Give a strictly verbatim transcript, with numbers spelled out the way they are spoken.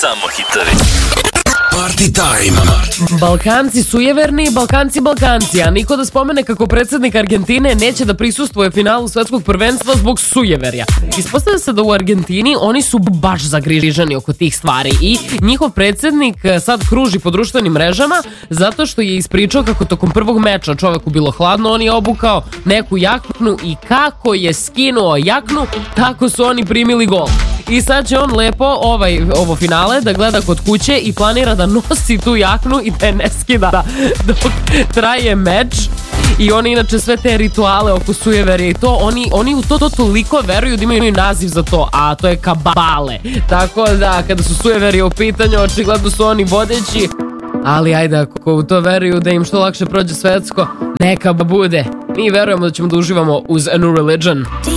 Samo hitovi. Party time. Balkanci sujeverni, Balkanci Balkanci, a niko da spomene kako predsjednik Argentine neće da prisustvuje finalu svetskog prvenstva zbog sujeverja. Ispostavlja se da u Argentini oni su baš zagriženi oko tih stvari i njihov predsjednik sad kruži po društvenim mrežama zato što je ispričao kako tokom prvog meča čoveku bilo hladno, on je obukao neku jaknu i kako je skinuo jaknu, tako su oni primili gol. I sad će on lepo ovaj, ovo finale da gleda kod kuće i planira da nosi tu jaknu i da je ne skida dok traje meč. I oni inače sve te rituale oko sujeverja i to, oni, oni u to, to toliko veruju da imaju naziv za to, a to je kabale. Tako da kada su sujeverje u pitanju, očigledno su oni vodeći. Ali ajde, ako u to veruju da im što lakše prođe svetsko, neka bude. Mi verujemo da ćemo da uživamo uz A New Religion.